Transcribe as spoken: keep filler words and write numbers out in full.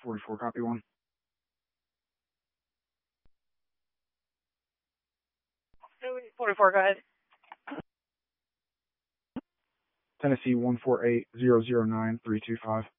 forty-four, copy one. forty-four, go ahead. Tennessee one four eight zero zero nine three two five.